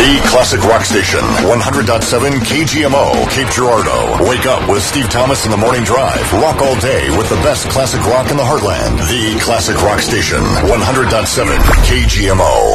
The classic rock station, 100.7 KGMO, Cape Girardeau. Wake up with Steve Thomas in the morning drive. Rock all day with the best classic rock in the heartland. The classic rock station, 100.7 KGMO.